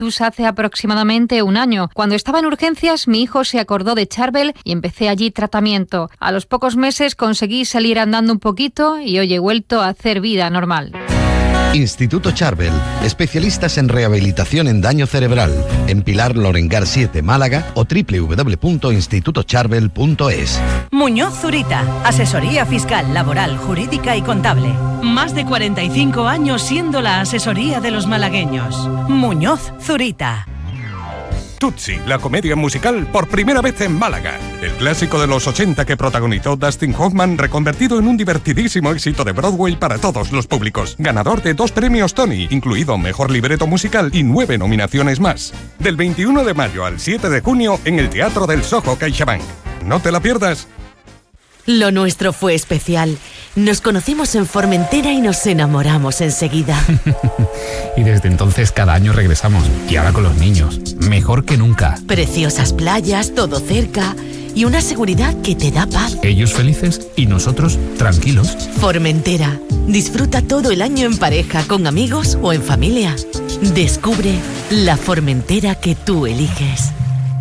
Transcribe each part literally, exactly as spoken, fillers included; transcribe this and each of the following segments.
hace aproximadamente un año. Cuando estaba en urgencias, mi hijo se acordó de Charbel y empecé allí tratamiento. A los pocos meses conseguí salir andando un poquito y hoy he vuelto a hacer vida normal. Instituto Charbel, especialistas en rehabilitación en daño cerebral, en Pilar Lorengar siete, Málaga o doble u doble u doble u punto instituto charbel punto es. Muñoz Zurita, asesoría fiscal, laboral, jurídica y contable. Más de cuarenta y cinco años siendo la asesoría de los malagueños. Muñoz Zurita. Tootsie, la comedia musical por primera vez en Málaga. El clásico de los ochenta que protagonizó Dustin Hoffman, reconvertido en un divertidísimo éxito de Broadway para todos los públicos. Ganador de dos premios Tony, incluido Mejor Libreto Musical y nueve nominaciones más. Del veintiuno de mayo al siete de junio en el Teatro del Soho CaixaBank. No te la pierdas. Lo nuestro fue especial. Nos conocimos en Formentera y nos enamoramos enseguida. Y desde entonces cada año regresamos. Y ahora con los niños. Mejor que nunca. Preciosas playas, todo cerca. Y una seguridad que te da paz. Ellos felices y nosotros tranquilos. Formentera. Disfruta todo el año en pareja, con amigos o en familia. Descubre la Formentera que tú eliges.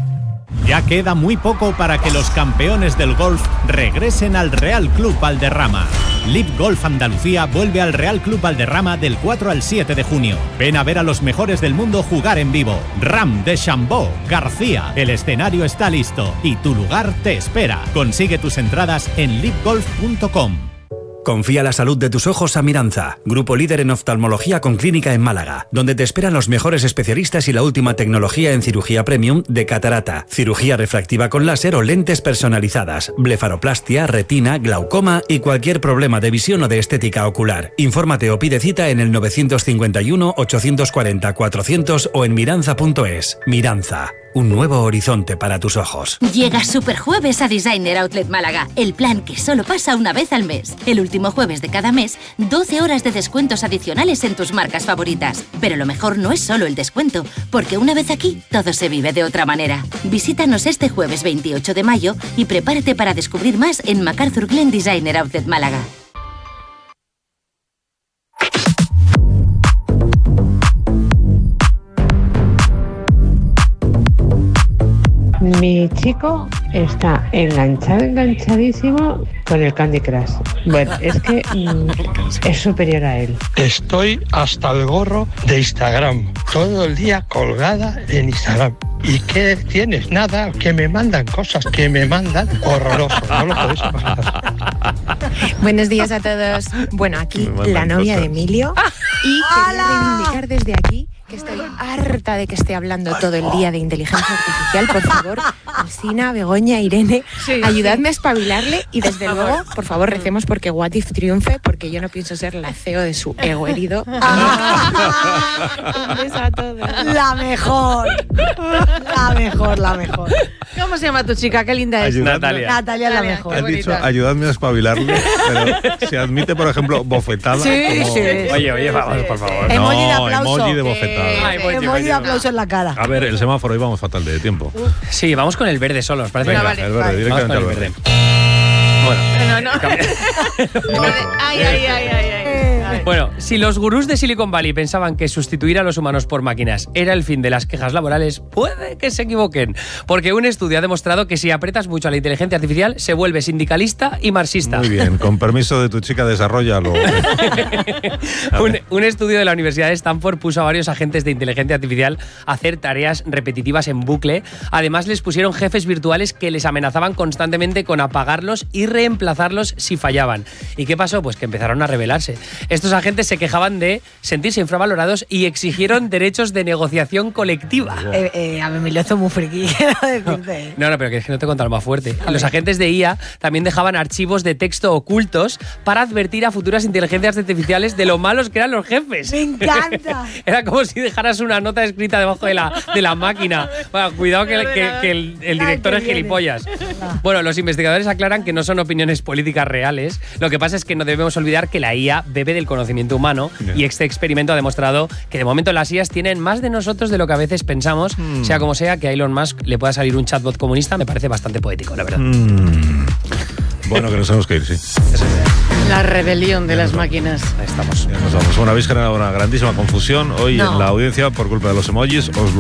Ya queda muy poco para que los campeones del golf regresen al Real Club Valderrama. Live Golf Andalucía vuelve al Real Club Valderrama del cuatro al siete de junio. Ven a ver a los mejores del mundo jugar en vivo. Ram, Deschambault, García. El escenario está listo y tu lugar te espera. Consigue tus entradas en live golf punto com. Confía la salud de tus ojos a Miranza, grupo líder en oftalmología con clínica en Málaga, donde te esperan los mejores especialistas y la última tecnología en cirugía premium de catarata, cirugía refractiva con láser o lentes personalizadas, blefaroplastia, retina, glaucoma y cualquier problema de visión o de estética ocular. Infórmate o pide cita en el nueve cinco uno, ocho cuatro cero, cuatrocientos o en miranza punto es. Miranza. Un nuevo horizonte para tus ojos. Llega Superjueves a Designer Outlet Málaga, el plan que solo pasa una vez al mes. El último jueves de cada mes, doce horas de descuentos adicionales en tus marcas favoritas. Pero lo mejor no es solo el descuento, porque una vez aquí, todo se vive de otra manera. Visítanos este jueves veintiocho de mayo y prepárate para descubrir más en MacArthur Glen Designer Outlet Málaga. Mi chico está enganchado, enganchadísimo con el Candy Crush. Bueno, es que mm, es superior a él. Estoy hasta el gorro de Instagram, todo el día colgada en Instagram. ¿Y qué tienes? Nada, que me mandan cosas, que me mandan horroroso, no lo podéis imaginar. Buenos días a todos. Bueno, aquí la novia cosas. de Emilio y quería reivindicar desde aquí que estoy harta de que esté hablando todo el día de inteligencia artificial. Por favor, Alsina, Begoña, Irene, sí, ayudadme a espabilarle y desde a luego, ver. por favor, recemos porque What If triunfe, porque yo no pienso ser la C E O de su ego herido. Un beso a todos. La mejor, la mejor, la mejor. ¿Cómo se llama tu chica? Qué linda es. Ayudadme. Natalia. Natalia es la mejor. Has dicho, ayudadme a espabilarle, pero se admite, por ejemplo, bofetada. Sí, como... sí. Oye, oye, vamos, por favor. Emoji no, de aplauso. Emoji de bofetada. Eh, emoji, emoji de aplauso en la cara. A ver, el semáforo, hoy vamos fatal de tiempo. Sí, vamos con el verde solo, ¿os parece? Venga, vale, el verde, vale. directamente al verde. verde. Bueno, no, no. ay, ay, ay, ay, ay. Bueno, si los gurús de Silicon Valley pensaban que sustituir a los humanos por máquinas era el fin de las quejas laborales, puede que se equivoquen, porque un estudio ha demostrado que si apretas mucho a la inteligencia artificial se vuelve sindicalista y marxista. Muy bien, con permiso de tu chica, desarróllalo. un, un estudio de la Universidad de Stanford puso a varios agentes de inteligencia artificial a hacer tareas repetitivas en bucle. Además, les pusieron jefes virtuales que les amenazaban constantemente con apagarlos y reemplazarlos si fallaban. ¿Y qué pasó? Pues que empezaron a rebelarse. Estos agentes se quejaban de sentirse infravalorados y exigieron derechos de negociación colectiva. Eh, eh, a mí me lo hizo muy friki. no, no, pero que es que no te contaré más fuerte. Los agentes de I A también dejaban archivos de texto ocultos para advertir a futuras inteligencias artificiales de lo malos que eran los jefes. ¡Me encanta! Era como si dejaras una nota escrita debajo de la, de la máquina. Bueno, cuidado que, que, que el, el director es gilipollas. Bueno, los investigadores aclaran que no son opiniones políticas reales. Lo que pasa es que no debemos olvidar que la I A bebe del conocimiento humano yeah. y este experimento ha demostrado que de momento las I As tienen más de nosotros de lo que a veces pensamos. Mm. Sea como sea, que a Elon Musk le pueda salir un chatbot comunista me parece bastante poético, la verdad. Mm. Bueno, que nos tenemos que ir, sí. La rebelión de las máquinas. Ahí estamos. Ya nos vamos. Bueno, habéis generado una grandísima confusión hoy No. en la audiencia por culpa de los emojis. Os